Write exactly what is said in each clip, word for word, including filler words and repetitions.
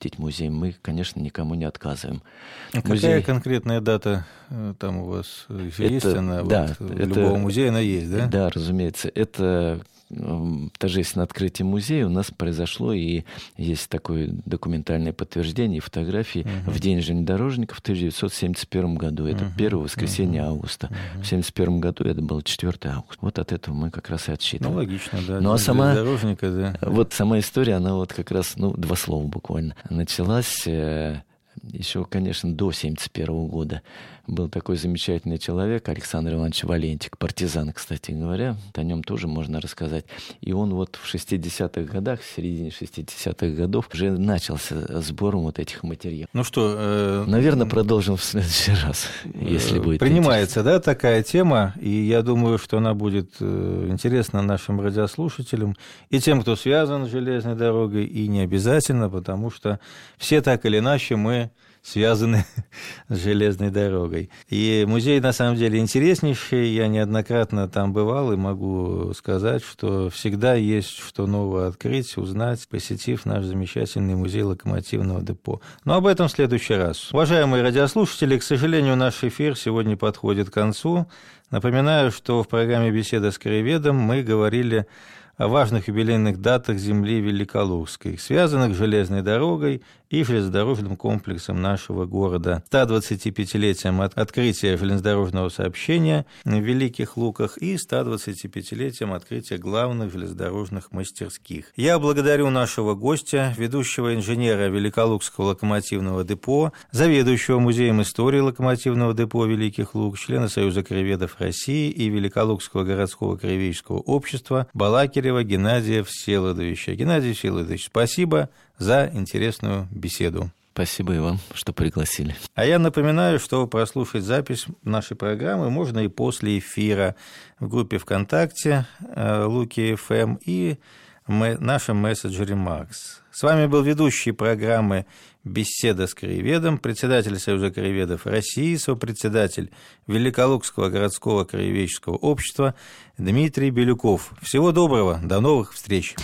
посетить музей, мы, конечно, никому не отказываем. А Музей... Какая конкретная дата там у вас есть? Это, она, да, вот, это, любого музея она есть, да? Да, разумеется. Это торжественное открытие музея у нас произошло, и есть такое документальное подтверждение и фотографии uh-huh. в день железнодорожников в тысяча девятьсот семьдесят первом году. Это uh-huh. первое воскресенье uh-huh. августа. Uh-huh. В семьдесят первом году это было четвёртого августа. Вот от этого мы как раз и отсчитываем. Ну, логично, да. Ну, а сама, да. вот сама история, она вот как раз, ну, два слова буквально. Началась э, еще, конечно, до семьдесят первого года. Был такой замечательный человек, Александр Иванович Валентик, партизан, кстати говоря. О нем тоже можно рассказать. И он вот в шестидесятых годах, в середине шестидесятых годов, уже начался сбором вот этих материалов. Ну что... Э... Наверное, продолжим в следующий раз, если будет Принимается, интересно. Да, такая тема, и я думаю, что она будет интересна нашим радиослушателям и тем, кто связан с железной дорогой, и не обязательно, потому что все так или иначе мы связаны с железной дорогой. И музей, на самом деле, интереснейший. Я неоднократно там бывал и могу сказать, что всегда есть что новое открыть, узнать, посетив наш замечательный музей локомотивного депо. Но об этом в следующий раз. Уважаемые радиослушатели, к сожалению, наш эфир сегодня подходит к концу. Напоминаю, что в программе «Беседа с краеведом» мы говорили о важных юбилейных датах земли Великолукской, связанных с железной дорогой и железнодорожным комплексом нашего города. сто двадцатипятилетием от открытия железнодорожного сообщения в Великих Луках и сто двадцатипятилетием открытия главных железнодорожных мастерских. Я благодарю нашего гостя, ведущего инженера Великолукского локомотивного депо, заведующего музеем истории локомотивного депо Великих Лук, члена Союза краеведов России и Великолукского городского краеведческого общества Балакирева Геннадия Всеволодовича. Геннадий Всеволодович, спасибо за интересную беседу. Спасибо и вам, что пригласили. А я напоминаю, что прослушать запись нашей программы можно и после эфира в группе ВКонтакте Луки эф эм и в нашем мессенджере Макс. С вами был ведущий программы «Беседа с краеведом», председатель Союза краеведов России, сопредседатель Великолукского городского краеведческого общества Дмитрий Белюков. Всего доброго, до новых встреч.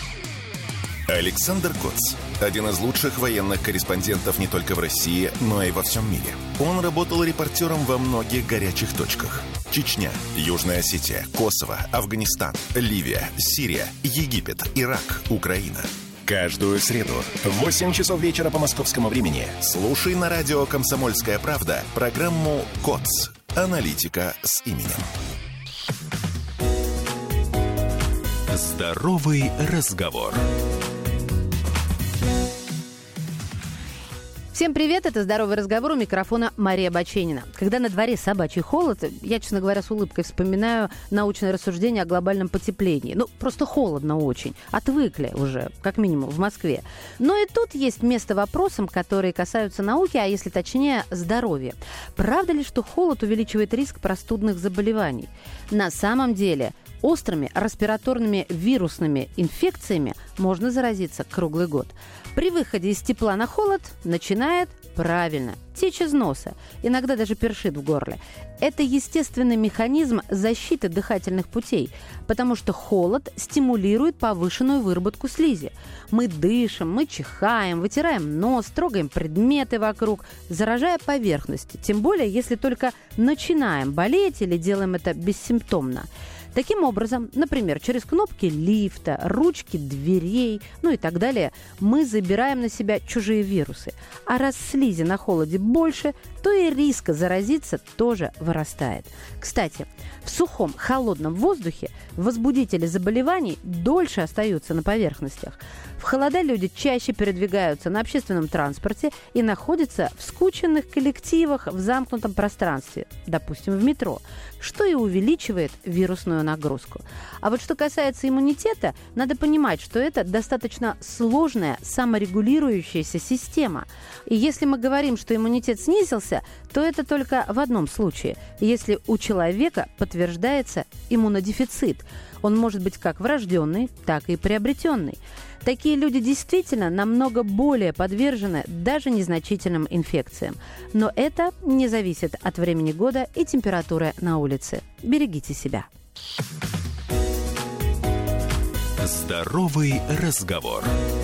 Александр Коц. Один из лучших военных корреспондентов не только в России, но и во всем мире. Он работал репортером во многих горячих точках. Чечня, Южная Осетия, Косово, Афганистан, Ливия, Сирия, Египет, Ирак, Украина. Каждую среду в восемь часов вечера по московскому времени слушай на радио «Комсомольская правда» программу «КОЦ. Аналитика с именем». Здоровый разговор. Всем привет, это «Здоровый разговор», у микрофона Мария Баченина. Когда на дворе собачий холод, я, честно говоря, с улыбкой вспоминаю научное рассуждение о глобальном потеплении. Ну, просто холодно очень. Отвыкли уже, как минимум, в Москве. Но и тут есть место вопросам, которые касаются науки, а если точнее, здоровья. Правда ли, что холод увеличивает риск простудных заболеваний? На самом деле, острыми респираторными вирусными инфекциями можно заразиться круглый год. При выходе из тепла на холод начинает, правильно, течь из носа, иногда даже першит в горле. Это естественный механизм защиты дыхательных путей, потому что холод стимулирует повышенную выработку слизи. Мы дышим, мы чихаем, вытираем нос, трогаем предметы вокруг, заражая поверхности, тем более, если только начинаем болеть или делаем это бессимптомно. Таким образом, например, через кнопки лифта, ручки дверей, ну и так далее, мы забираем на себя чужие вирусы. А раз слизи на холоде больше, то и риск заразиться тоже вырастает. Кстати, в сухом, холодном воздухе возбудители заболеваний дольше остаются на поверхностях. В холода люди чаще передвигаются на общественном транспорте и находятся в скученных коллективах в замкнутом пространстве, допустим, в метро, что и увеличивает вирусную нагрузку. А вот что касается иммунитета, надо понимать, что это достаточно сложная саморегулирующаяся система. И если мы говорим, что иммунитет снизился, то это только в одном случае, если у человека подтверждается иммунодефицит. Он может быть как врожденный, так и приобретенный. Такие люди действительно намного более подвержены даже незначительным инфекциям. Но это не зависит от времени года и температуры на улице. Берегите себя. Здоровый разговор.